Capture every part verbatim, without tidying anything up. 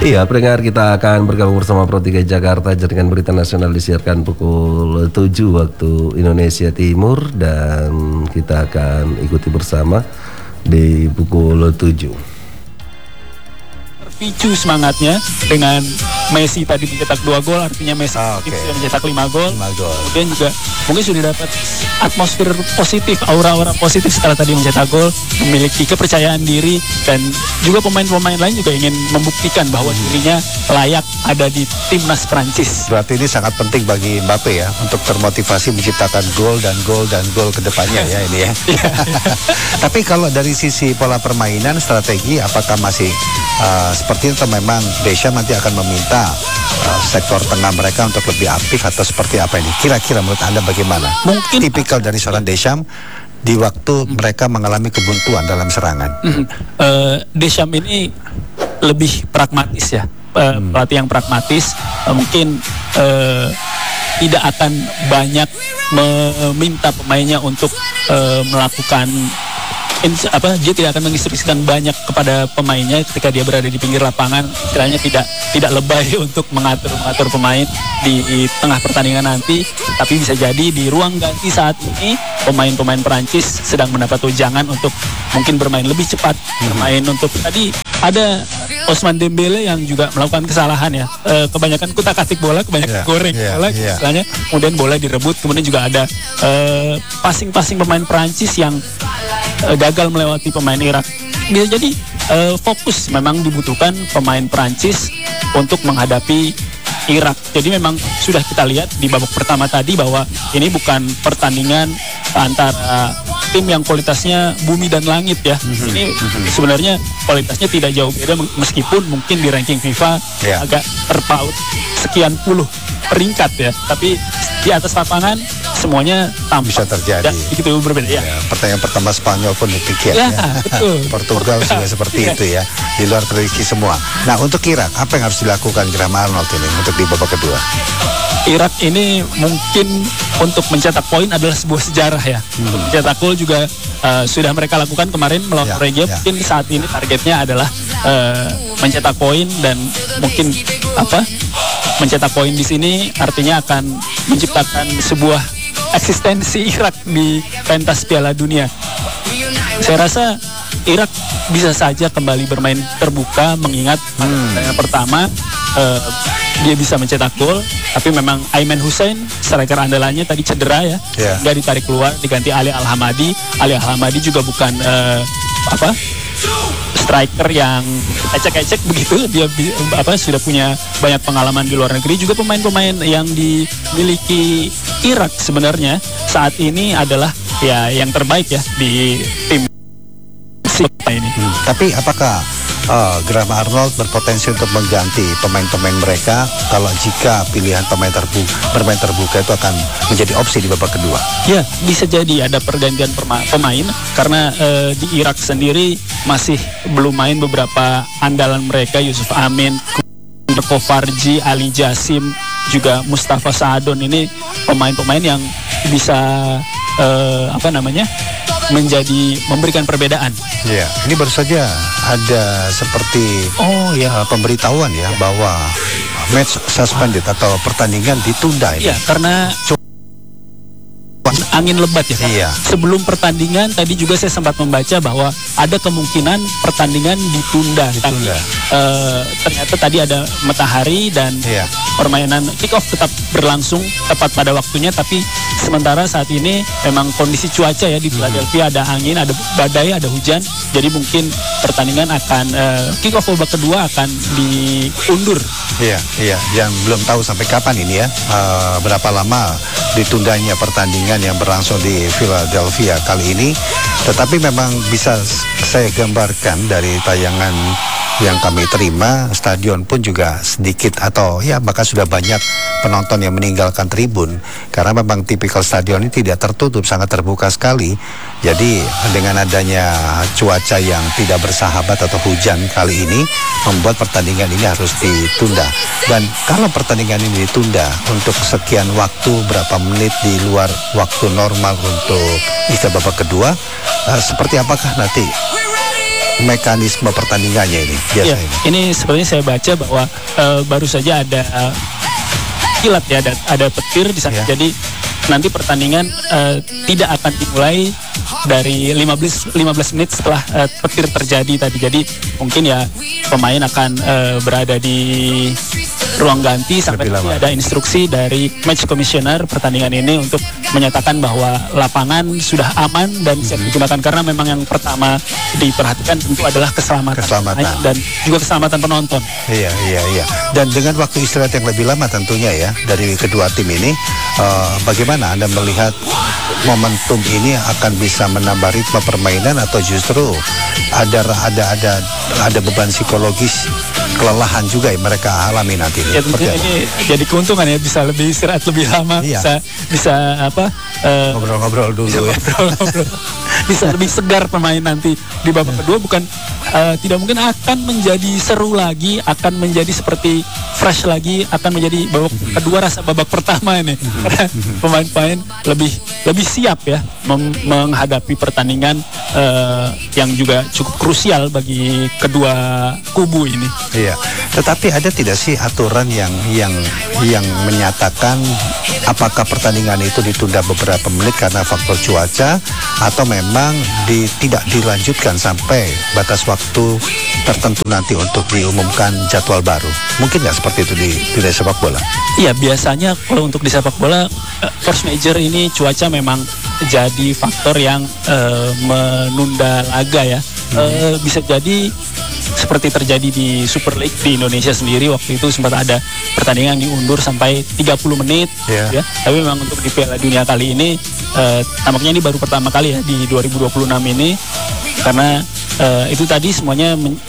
Iya, pendengar, kita akan bergabung bersama Pro tiga Jakarta. Jaringan berita nasional disiarkan pukul tujuh waktu Indonesia Timur, dan kita akan ikuti bersama di pukul tujuh. Terpicu semangatnya dengan Messi tadi mencetak dua gol, artinya Messi oh, okay. sudah mencetak lima gol. gol. Kemudian juga mungkin sudah dapat atmosfer positif, aura-aura positif setelah tadi mencetak gol, memiliki kepercayaan diri, dan juga pemain-pemain lain juga ingin membuktikan bahwa dirinya layak ada di timnas Prancis. Berarti ini sangat penting bagi Mbappe ya, untuk termotivasi menciptakan gol dan gol dan gol ke depannya ya ini ya. Tapi kalau dari sisi pola permainan, strategi, apakah masih uh, seperti itu, memang Deschamps nanti akan meminta uh, sektor tengah mereka untuk lebih aktif, atau seperti apa ini? Kira-kira menurut Anda bagaimana? Mungkin tipikal dari seorang Deschamps di waktu hmm. mereka mengalami kebuntuan dalam serangan. Hmm. Uh, Deschamps ini lebih pragmatis ya, uh, hmm. pelatih yang pragmatis, uh, mungkin uh, tidak akan banyak meminta pemainnya untuk uh, melakukan In, apa dia tidak akan menginstruksikan banyak kepada pemainnya ketika dia berada di pinggir lapangan, istilahnya tidak tidak lebay untuk mengatur mengatur pemain di, di tengah pertandingan nanti. Tapi bisa jadi di ruang ganti saat ini pemain-pemain Perancis sedang mendapat ujangan untuk mungkin bermain lebih cepat, bermain untuk tadi ada Ousmane Dembele yang juga melakukan kesalahan ya, e, kebanyakan kutak-atik bola, kebanyakan yeah, goreng yeah, bola yeah. istilahnya, kemudian bola direbut, kemudian juga ada e, passing-passing pemain Perancis yang e, gagal melewati pemain Irak. Bisa jadi e, fokus memang dibutuhkan pemain Perancis untuk menghadapi Irak. Jadi memang sudah kita lihat di babak pertama tadi bahwa ini bukan pertandingan antara tim yang kualitasnya bumi dan langit ya. Mm-hmm. Ini sebenarnya kualitasnya tidak jauh beda, meskipun mungkin di ranking FIFA yeah. agak terpaut sekian puluh peringkat ya. Tapi di atas lapangan semuanya tampak bisa terjadi. Begitu berbeda ya. ya. Pertandingan pertama Spanyol pun demikian ya. ya. Betul. Portugal juga seperti itu ya. Di luar prediksi semua. Nah, untuk Irak, apa yang harus dilakukan Graham Arnold ini untuk di babak kedua? Irak ini mungkin untuk mencetak poin adalah sebuah sejarah ya. Hmm. Mencetak gol juga uh, sudah mereka lakukan kemarin melawan ya, Norwegia. Ya. Mungkin saat ini targetnya adalah uh, mencetak poin, dan mungkin apa? Mencetak poin di sini artinya akan menciptakan sebuah eksistensi Irak di pentas Piala Dunia. Saya rasa Irak bisa saja kembali bermain terbuka, mengingat hmm. yang pertama uh, dia bisa mencetak gol, tapi memang Aiman Hussein, striker andalannya tadi cedera ya, yeah. nggak ditarik keluar, diganti Ali Al-Hamadi. Ali Al-Hamadi juga bukan uh, apa striker yang ecek-ecek begitu, dia apa sudah punya banyak pengalaman di luar negeri. Juga pemain-pemain yang dimiliki Irak sebenarnya saat ini adalah ya yang terbaik ya di tim ini. Hmm. Tapi apakah uh, Graham Arnold berpotensi untuk mengganti pemain-pemain mereka kalau jika pilihan pemain terbuka, bermain terbuka itu akan menjadi opsi di babak kedua? Ya, bisa jadi ada pergantian pemain karena uh, di Irak sendiri masih belum main beberapa andalan mereka, Yusuf Amin, Kovarji, Ali Jasim, juga Mustafa Saadon. Ini pemain-pemain yang bisa uh, apa namanya menjadi memberikan perbedaan. Ya, ini baru saja ada seperti oh ya uh, pemberitahuan ya, ya bahwa match suspended atau pertandingan ditunda ini. Ya, karena angin lebat ya. Iya. Sebelum pertandingan tadi juga saya sempat membaca bahwa ada kemungkinan pertandingan ditunda. ditunda. Tapi uh, ternyata tadi ada matahari dan iya. permainan kick off tetap berlangsung tepat pada waktunya. Tapi sementara saat ini memang kondisi cuaca ya di Philadelphia, hmm. ada angin, ada badai, ada hujan. Jadi mungkin pertandingan akan uh, kick off babak kedua akan diundur. Iya, iya. Yang belum tahu sampai kapan ini ya, uh, berapa lama ditundanya pertandingan yang berlangsung di Philadelphia kali ini. Tetapi memang bisa saya gambarkan dari tayangan yang kami terima, stadion pun juga sedikit atau ya bahkan sudah banyak penonton yang meninggalkan tribun karena memang tipikal stadion ini tidak tertutup, sangat terbuka sekali. Jadi dengan adanya cuaca yang tidak bersahabat atau hujan kali ini membuat pertandingan ini harus ditunda. Dan kalau pertandingan ini ditunda untuk sekian waktu, berapa menit di luar waktu normal untuk isi babak kedua, uh, seperti apakah nanti mekanisme pertandingannya ini Ya, biasanya? ini sebenarnya saya baca bahwa uh, baru saja ada uh, kilat ya, ada, ada petir di sana. Ya. Jadi nanti pertandingan uh, tidak akan dimulai dari lima belas menit setelah uh, petir terjadi tadi. Jadi mungkin ya pemain akan uh, berada di ruang ganti sampai nanti ada instruksi dari match commissioner pertandingan ini untuk menyatakan bahwa lapangan sudah aman dan siap digunakan, karena memang yang pertama diperhatikan tentu adalah keselamatan, Keselamatan. pemain dan juga keselamatan penonton. Iya, iya, iya. Dan dengan waktu istirahat yang lebih lama tentunya ya dari kedua tim ini, uh, bagaimana Anda melihat momentum ini akan bisa menambah ritme permainan atau justru ada ada ada ada beban psikologis, kelelahan juga yang mereka alami nanti? Ya tentunya ini jadi keuntungan ya, bisa lebih istirahat lebih lama, Iya. bisa bisa apa uh, ngobrol-ngobrol dulu ya. ngobrol-ngobrol. Bisa lebih segar pemain nanti di babak kedua, bukan uh, tidak mungkin akan menjadi seru lagi, akan menjadi seperti fresh lagi, akan menjadi babak kedua rasa babak pertama ini, karena pemain-pemain lebih lebih siap ya mem- menghadapi pertandingan uh, yang juga cukup krusial bagi kedua kubu ini. Iya. Tetapi ada tidak sih aturan yang yang yang menyatakan apakah pertandingan itu ditunda beberapa menit karena faktor cuaca, atau memang di, tidak dilanjutkan sampai batas waktu tertentu nanti untuk diumumkan jadwal baru? Mungkin nggak seperti itu di dunia sepak bola? Iya, biasanya kalau untuk di sepak bola uh, force major ini cuaca memang jadi faktor yang uh, menunda laga ya. Hmm. Uh, bisa jadi seperti terjadi di Super League di Indonesia sendiri, waktu itu sempat ada pertandingan diundur sampai tiga puluh menit Yeah. ya. Tapi memang untuk di Piala Dunia kali ini uh, tampaknya ini baru pertama kali ya di dua ribu dua puluh enam ini, karena uh, itu tadi semuanya men-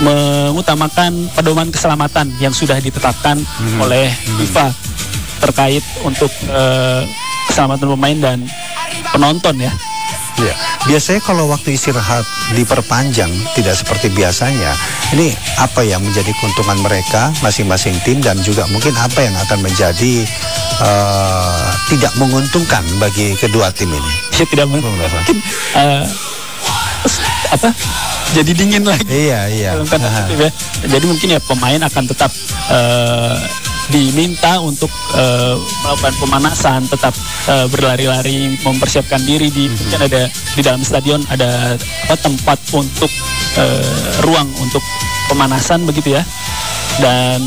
mengutamakan pedoman keselamatan yang sudah ditetapkan hmm. oleh FIFA terkait untuk uh, keselamatan pemain dan penonton ya. Ya, biasanya kalau waktu istirahat diperpanjang tidak seperti biasanya. Ini apa yang menjadi keuntungan mereka masing-masing tim, dan juga mungkin apa yang akan menjadi uh, tidak menguntungkan bagi kedua tim ini? Ya, tidak mungkin uh, apa jadi dingin lagi. Iya, iya. Ya. Jadi mungkin ya pemain akan tetap uh, diminta untuk uh, melakukan pemanasan, tetap uh, berlari-lari, mempersiapkan diri di mm-hmm. kan ada di dalam stadion ada apa, tempat untuk uh, ruang untuk pemanasan begitu ya. Dan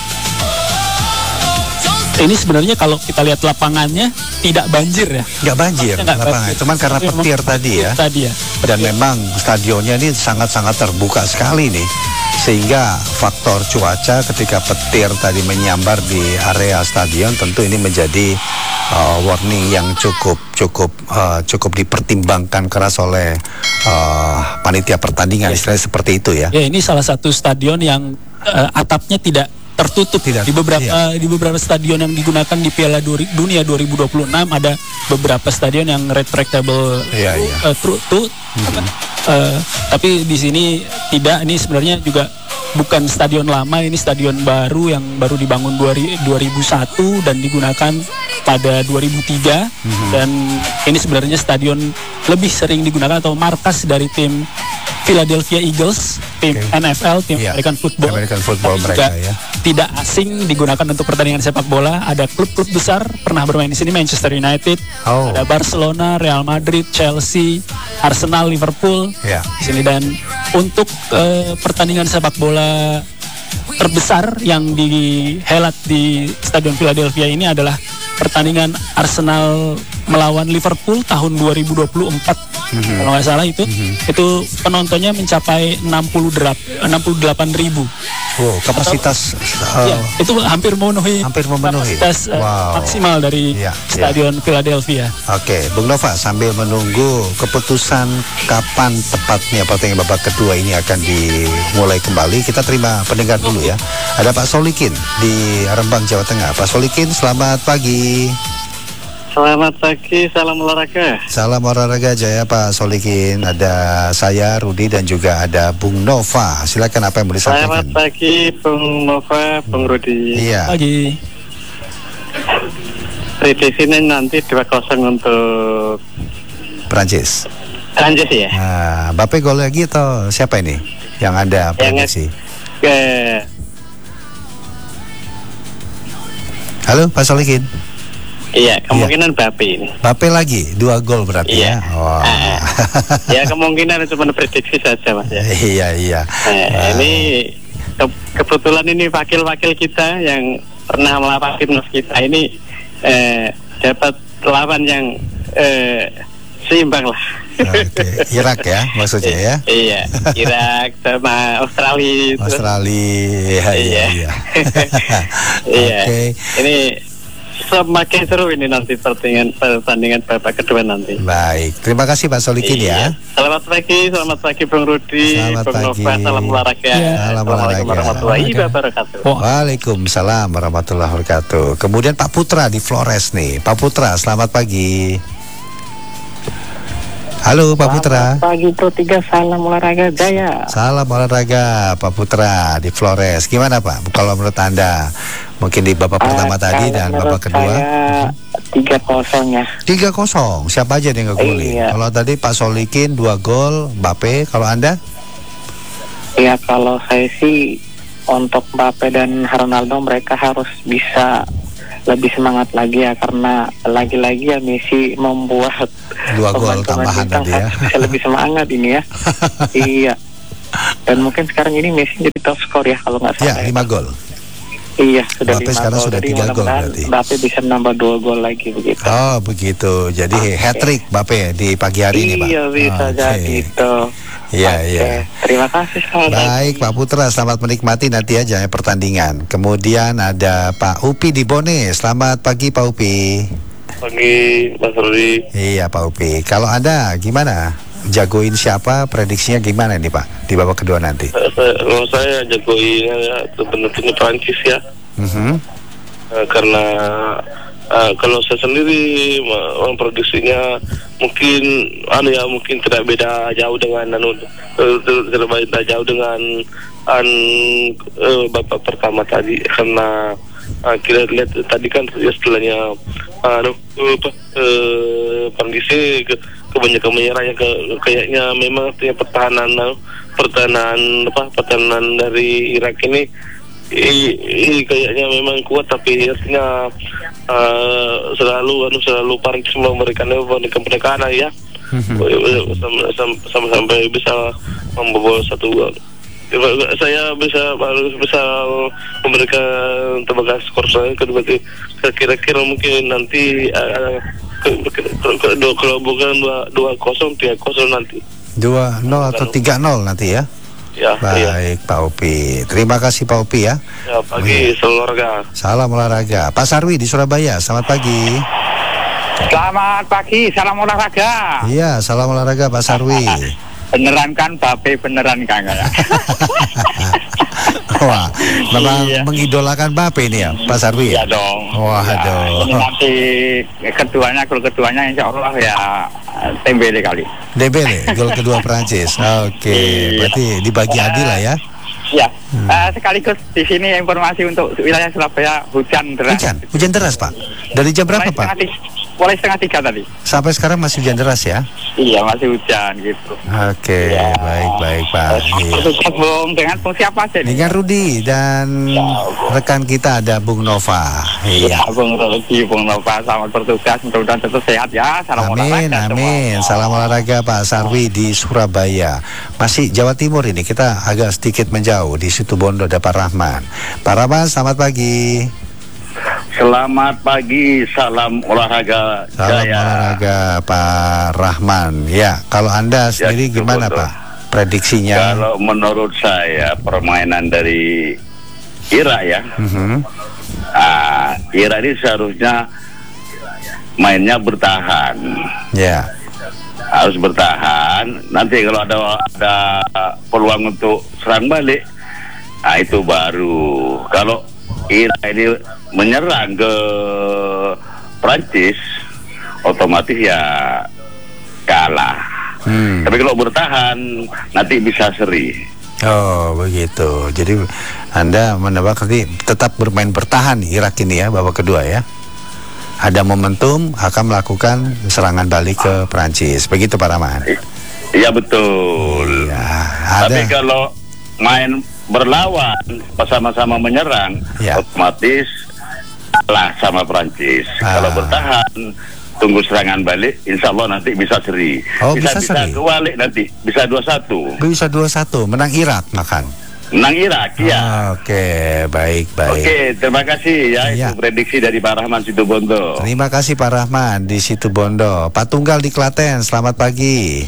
ini sebenarnya kalau kita lihat lapangannya tidak banjir ya. Nggak banjir Nggak lapangan, banjir. cuman karena Tapi petir tadi ya. Tadi ya. Dan memang stadionnya ini sangat-sangat terbuka sekali nih, sehingga faktor cuaca ketika petir tadi menyambar di area stadion tentu ini menjadi uh, warning yang cukup cukup uh, cukup dipertimbangkan keras oleh uh, panitia pertandingan, istilahnya seperti itu ya. Ya, ini salah satu stadion yang uh, atapnya tidak tertutup. Tidak, di beberapa iya. uh, di beberapa stadion yang digunakan di Piala Dunia dua ribu dua puluh enam ada beberapa stadion yang retractable Iya, iya. uh, tru- tu- Mm-hmm. uh, tapi di sini tidak. Ini sebenarnya juga bukan stadion lama, ini stadion baru yang baru dibangun dua ribu satu dan digunakan pada dua ribu tiga. Mm-hmm. Dan ini sebenarnya stadion lebih sering digunakan atau markas dari tim Philadelphia Eagles, tim Okay. N F L, tim Yeah. American Football. American Football Tapi mereka juga ya. tidak asing digunakan untuk pertandingan sepak bola. Ada klub-klub besar pernah bermain di sini, Manchester United, Oh. ada Barcelona, Real Madrid, Chelsea, Arsenal, Liverpool Ya. di sini. Dan untuk uh, pertandingan sepak bola terbesar yang dihelat di Stadion Philadelphia ini adalah pertandingan Arsenal melawan Liverpool tahun dua ribu dua puluh empat. Mm-hmm. Kalau nggak salah itu, mm-hmm. itu penontonnya mencapai enam puluh delapan ribu. Wow, kapasitas uh, Ya, itu hampir memenuhi, hampir memenuhi. kapasitas uh, Wow. maksimal dari Ya, Stadion ya. Philadelphia. Oke, Bung Nova, sambil menunggu keputusan kapan tepatnya pertandingan babak kedua ini akan dimulai kembali, kita terima pendengar dulu ya. Ada Pak Solikin di Rembang, Jawa Tengah. Pak Solikin, selamat pagi. Selamat pagi, salam olahraga. Salam olahraga Jaya Pak Solikin. Ada saya Rudi dan juga ada Bung Nova. Silakan, apa yang mau disampaikan? Selamat pagi, Bung Nova, Bung Rudi. Iya. Pagi. Prediksinya nanti dua kosong untuk Prancis. Prancis ya. Nah, Mbappe gol lagi atau siapa ini yang Anda prediksi? Ke Halo, Pak Solikin. Iya, kemungkinan Mbappe ini. Mbappe lagi dua gol berarti Iya. ya. Wah. Ah, ya kemungkinan cuma prediksi saja Mas ya. Iya iya. Nah, Wah. ini ke- kebetulan ini wakil-wakil kita yang pernah melawan timnas kita ini eh, dapat lawan yang eh, seimbang lah. Oke, Irak ya maksudnya ya. Iya, Irak sama Australia itu. Australia. Iya iya. Iya. Iya. Oke. Ini semakin seru ini nanti pertandingan pertandingan babak kedua nanti. Baik, terima kasih Pak Solikin ya. Selamat pagi, selamat pagi Bung Rudi, Selamat Bung pagi. Nova, salam olahraga. Ya. Salam Assalamualaikum olahraga. warahmatullahi wabarakatuh. Wah. Waalaikumsalam warahmatullahi wabarakatuh. Kemudian Pak Putra di Flores nih. Pak Putra, selamat pagi. Halo Pak Putra. Selamat pagi Pro tiga, salam olahraga jaya. Salam olahraga Pak Putra di Flores. Gimana Pak? Kalau menurut Anda, mungkin di babak pertama Ah, tadi kalau dan menurut babak kedua saya tiga kosong ya. tiga kosong. Siapa aja yang ngegolin? Iya. Kalau tadi Pak Solikin dua gol, Mbappe. Kalau Anda? Ya kalau saya sih untuk Mbappe dan Ronaldo mereka harus bisa lebih semangat lagi ya, karena lagi-lagi ya Messi membuat Dua gol pemain-pemain tambahan bintang tadi ya. harus bisa lebih semangat ini ya. Iya. Dan mungkin sekarang ini Messi jadi top skor ya kalau nggak Ya, salah. lima gol. Iya, sudah Mbappe lima sekarang gol. sudah Jadi tiga gol mudah-mudahan berarti. Mbappe bisa menambah dua gol lagi begitu. Oh begitu. Jadi Oke. hat trick Mbappe di pagi hari ini Pak. Iya bisa Oke. jadi itu. Iya Oke. iya. Terima kasih selamat Baik pagi. Pak Putra, selamat menikmati nanti aja ya pertandingan. Kemudian ada Pak Upi di Bone. Selamat pagi Pak Upi. Pagi Mas Rudi. Iya Pak Upi. Kalau Anda gimana? Jagoin siapa? Prediksinya gimana nih Pak di babak kedua nanti? Kalau saya jagoin ya sebenarnya Prancis ya. Mhm. Eh, karena eh, kalau saya sendiri ma- memprediksinya mungkin anu ya mungkin tidak beda jauh dengan anu eh, tidak beda jauh dengan an eh, babak pertama tadi, karena eh, kita lihat tadi kan ya setelahnya anu eh, apa eh, kondisi ke, kebanyakan menyerah ya, ke, kayaknya memang artinya pertahanan anu, pertahanan apa pertahanan dari Irak ini I, i, kayaknya memang kuat, tapi artinya uh, selalu anu selalu Prancis memberikan memberikan penekanan ya, sampai, sampai sampai bisa membobol satu gol. Saya bisa harus bisa memberikan tebakan skor saya kedua, kira-kira mungkin nanti uh, kalau bukan dua dua kosong tiga kosong nanti. Dua nol atau tiga nol nanti ya? Ya, iya. Baik Pak Upi. Terima kasih Pak Upi ya. Ya, pagi seluruhnya. Salam olahraga. Pak Sarwi di Surabaya. Selamat pagi. Selamat pagi, salam olahraga. Iya, salam olahraga Pak Sarwi. Beneran kan, Bape beneran kan ya? Wah, memang Iya. mengidolakan Mbappe ini ya, Pak Sarwi Iya ya? dong. Waduh. Ya, ini nanti keduanya, gol keduanya insya Allah ya Dembele kali. Dembele, gol kedua Prancis. Oke, Iya. berarti dibagi adil lah ya. Ya, eh, sekaligus di sini informasi untuk wilayah Surabaya hujan deras. Hujan, hujan deras Pak. Dari jam berapa Mulai Pak? setengah tiga, mulai setengah tiga tadi. Sampai sekarang masih hujan deras ya? Iya, masih hujan gitu. Oke, Ya. baik baik Pak. Iya. Bertugas Bung, dengan fungsi apa aja nih? Dengan Rudi dan rekan kita ada Bung Nova. Ya, Iya. Bung Rogi, Bung Nova, selamat bertugas, mudah-mudahan tetap sehat ya. Salam Amin, olahraga amin. semua. Salam olahraga Pak Sarwi di Surabaya. Masih Jawa Timur ini, kita agak sedikit menjauh. Di Situbondo ada Pak Rahman. Pak Rahman, selamat pagi. Selamat pagi, salam olahraga Salam jaya. olahraga Pak Rahman. Ya, kalau Anda sendiri itu gimana betul. Pak? Prediksinya? Kalau menurut saya permainan dari Irak ya, Mhm. ah, Irak ini seharusnya mainnya bertahan, Ya, harus bertahan. Nanti kalau ada ada peluang untuk serang balik, nah itu baru. Kalau Irak ini menyerang ke Prancis, otomatis ya kalah. Hmm. Tapi kalau bertahan nanti bisa seri. Oh begitu. Jadi Anda menebak nanti tetap bermain bertahan Irak ini ya babak kedua ya. Ada momentum akan melakukan serangan balik ke Prancis. Begitu Pak Rahman. Iya betul. Iya, Tapi ada. kalau main berlawan, sama-sama menyerang, Ya. otomatis kalah sama Prancis. Ah. Kalau bertahan, tunggu serangan balik, insya Allah nanti bisa seri. Oh, bisa bisa seri. kebalik nanti, bisa dua satu. Bisa dua satu, menang Irak makan. Menang Irak, ya. Oke, baik baik. Oke, terima kasih ya. Iya. Itu prediksi dari Pak Rahman Situbondo. Terima kasih Pak Rahman di Situbondo. Pak Tunggal di Klaten, selamat pagi.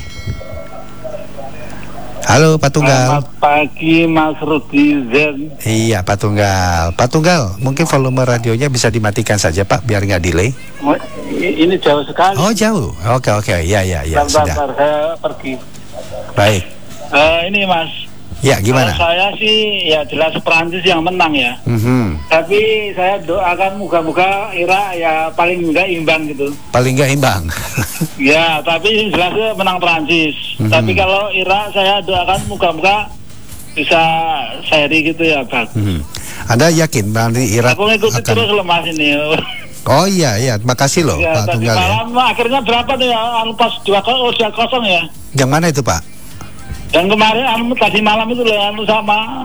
Halo Pak Tunggal. Selamat pagi Mas Rudi Zen. Iya Pak Tunggal. Pak Tunggal, mungkin volume radionya bisa dimatikan saja Pak, biar nggak delay. Ini jauh sekali. Oh jauh. Oke oke. Ya ya ya. Bentar, Sudah. bentar, saya pergi. Baik. Eh, ini Mas. Ya gimana? Kalau saya sih ya jelas Perancis yang menang ya. Mhm. Tapi saya doakan moga-moga Irak ya paling enggak imbang gitu. Paling nggak imbang. Ya, tapi jelasnya menang Perancis. Mhm. Tapi kalau Irak saya doakan moga-moga bisa seri gitu ya, Bang. Mhm. Anda yakin nanti Irak Aku ngikuti akan? terus loh Mas ini. Oh iya iya. Makasih loh Ya, Pak tadi Tunggal ya. malam akhirnya berapa tuh ya? Anu pas dua kosong ya. Yang mana itu Pak? Dan kemarin anu tadi malam itu loh anu sama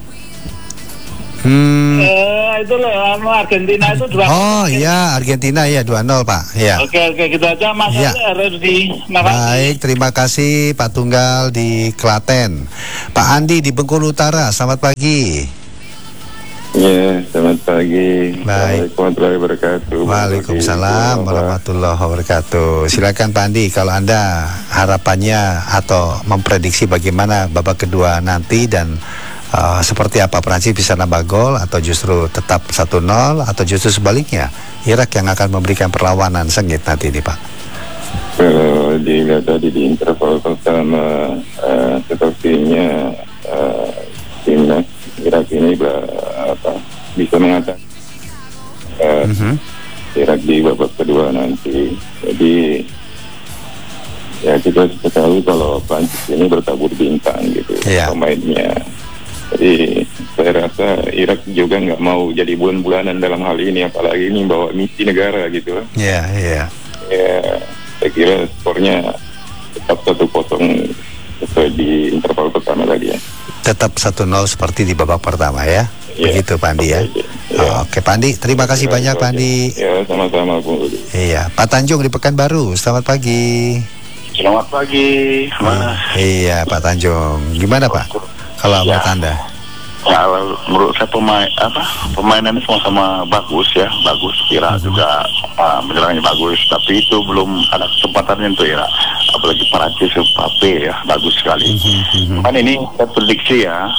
Hmm. eh itu loh anu Argentina itu dua. Oh iya Argentina ya dua nol Pak. Ya. Oke oke gitu aja Mas Ya. Rudi. Makasih. Baik, terima kasih Pak Tunggal di Klaten. Pak Andi di Bengkulu Utara, selamat pagi. Ya, selamat pagi. Baik. Assalamualaikum warahmatullahi wabarakatuh. Waalaikumsalam warahmatullahi wabarakatuh. Silakan Pak Andi, kalau Anda harapannya atau memprediksi bagaimana babak kedua nanti dan uh, seperti apa Prancis bisa nambah gol atau justru tetap satu nol atau justru sebaliknya Irak yang akan memberikan perlawanan sengit nanti ini Pak. Kalau dilihat tadi di interval pertama, uh, sepertinya uh, timnas Irak ini bah, apa, bisa mengatakan uh, Mhm. Irak di babak kedua nanti. Jadi ya kita ketahui kalau Prancis ini bertabur bintang gitu Iya. pemainnya. Jadi saya rasa Irak juga nggak mau jadi bulan-bulanan dalam hal ini, apalagi ini bawa misi negara gitu. Iya, iya. Ya, saya kira skornya tetap satu kosong sesuai di interval pertama tadi ya. Tetap satu nol seperti di babak pertama ya. Iya. Begitu Pak Andi ya. Iya. Oke Pak Andi, terima kasih banyak Pak Andi. Ya, sama-sama Bung Rudi. Iya, Pak Tanjung di Pekanbaru, selamat pagi. Selamat pagi, Mas. Iya Pak Tanjung, gimana Pak? Kalau menurut Anda? Ya, menurut saya pemain apa permainannya sama-sama bagus ya, bagus. Irak juga uh, menyerangnya bagus, tapi itu belum ada kesempatannya untuk Irak. Apalagi Prancis, Mbappe ya, bagus sekali. Kan ini saya prediksi ya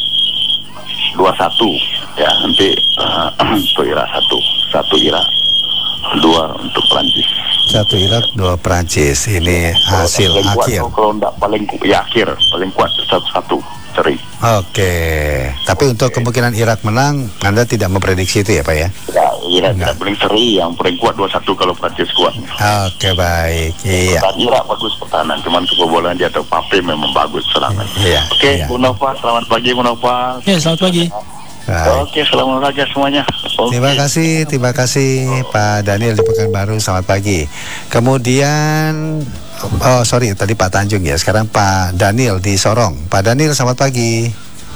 dua satu ya nanti uh, untuk Irak satu, satu Irak, dua untuk Prancis. Satu Irak, dua Prancis. Ini hasil Paling kuat akhir. tuh, kalau enggak paling ku- ya akhir paling kuat satu satu seri. Oke, tapi untuk kemungkinan Irak menang, Anda tidak memprediksi itu ya Pak ya? Ya, Irak tidak paling seri, yang paling kuat dua satu kalau Prancis kuat. Oke baik, iya. Dan Irak bagus pertahanan, cuman kebobolan dia atau Mbappe memang bagus serangan. Iya, Oke, iya. Bu Nova, selamat pagi Bu Nova. Ya, selamat pagi. Baik. Oke, selamat pagi semuanya. Oke. Terima kasih, terima kasih Pak Daniel di Pekanbaru, selamat pagi. Kemudian, oh sorry tadi Pak Tanjung ya, sekarang Pak Daniel di Sorong. Pak Daniel, selamat pagi.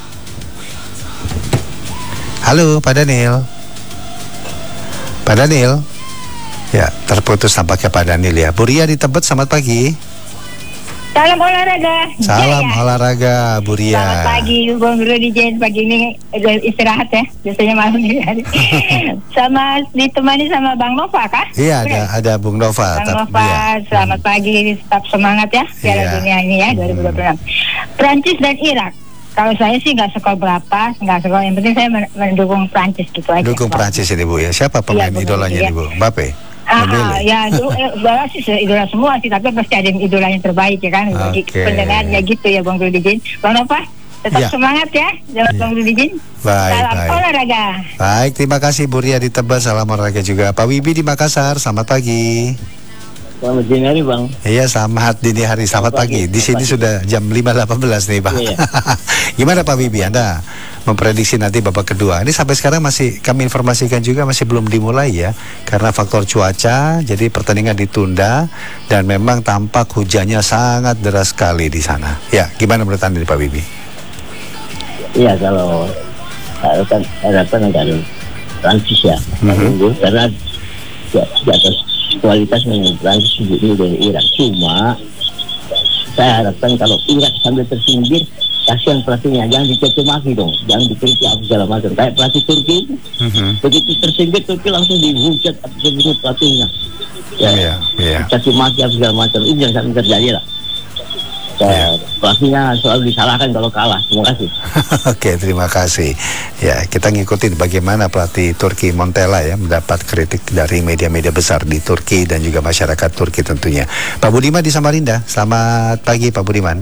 Halo Pak Daniel. Pak Daniel. Ya, terputus tampaknya Pak Daniel ya. Bu Ria di Tebet, selamat pagi. Salam olahraga. Salam Jaya. olahraga Bu Ria. Selamat pagi Bung Rudi Jen. Pagi ini eh, istirahat ya. Biasanya malam ini. Sama ditemani sama Bang Nova kah? Iya, ada ada Bung Nova. Bang Tep- Nova, iya. selamat pagi. Tetap semangat ya Piala Iya. Dunia ini ya dua ribu dua puluh enam. Prancis dan Irak. Kalau saya sih nggak skor berapa, nggak skor. Yang penting saya men- mendukung Prancis gitu aja. Dukung Prancis ini Bu ya. Siapa pemain Iya, idolanya iya. nih Bu? Mbappe. Ah, ah, Dembele? ya itu eh, idola sih se- idola semua sih, tapi pasti ada yang idola yang terbaik ya kan. Jadi Oke. pendengarnya gitu ya Bang Rudi Jin. Bang Nova, tetap Ya. semangat ya, jalan Ya. Bang Rudi Jin. Baik, Salam baik. olahraga. Baik, terima kasih Bu Ria di Tebet. Salam olahraga juga. Pak Wibi di Makassar, selamat pagi. Selamat dini hari, Bang. Iya, selamat dini hari, selamat pagi. Di sini sudah jam lima delapan belas nih, Bang. Iya. Gimana Pak Bibi, Anda memprediksi nanti babak kedua? Ini sampai sekarang masih kami informasikan juga masih belum dimulai ya, karena faktor cuaca, jadi pertandingan ditunda dan memang tampak hujannya sangat deras sekali di sana. Ya, gimana menurut Anda Pak Bibi? Iya, kalau harapan harapan agar Prancis ya, menunggu mm-hmm. karena ya, di atas kualitas memang Prancis ini dari Irak. Cuma saya harapkan kalau Irak sambil tersinggir, kasihan pelatihnya, jangan dicaci maki dong, jangan dikritik apa segala macam. Kayak pelatih Turki itu, mm-hmm. begitu tersinggir Turki langsung dihujat begitu pelatihnya. Ya, yeah, yeah. Caci maki apa segala macam, ini yang sampai terjadi lah. Ya, pelatihnya selalu disalahkan kalau kalah. Terima kasih. Oke, terima kasih. Ya, kita ngikutin bagaimana pelatih Turki Montella ya mendapat kritik dari media-media besar di Turki dan juga masyarakat Turki tentunya. Pak Budiman di Samarinda, selamat pagi Pak Budiman.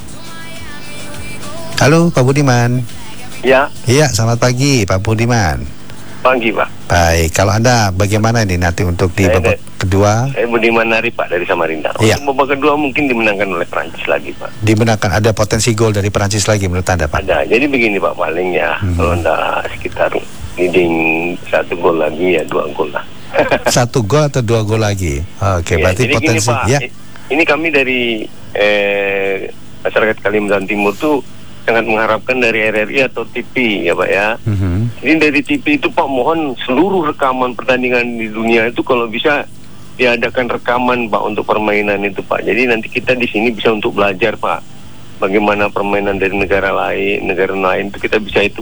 Halo Pak Budiman. Ya. Iya, selamat pagi Pak Budiman. Pagi Pak. Baik, kalau Anda bagaimana ini nanti untuk di saya babak de- kedua? Saya Budiman Nari Pak dari Samarinda. Iya. Untuk babak kedua mungkin dimenangkan oleh Prancis lagi Pak. Dimenangkan, ada potensi gol dari Prancis lagi menurut Anda Pak? Ada, jadi begini Pak paling ya, hmm. kalau Anda sekitar leading satu gol lagi ya dua gol lah. Satu gol atau dua gol lagi? Oke, ya, berarti jadi potensi gini, Pak, ya. Ini kami dari eh, masyarakat Kalimantan Timur tuh sangat mengharapkan dari R R I atau T V ya Pak ya. Mm-hmm. Jadi dari T V itu Pak mohon seluruh rekaman pertandingan di dunia itu kalau bisa diadakan rekaman Pak untuk permainan itu Pak. Jadi nanti kita di sini bisa untuk belajar Pak bagaimana permainan dari negara lain, negara lain itu kita bisa itu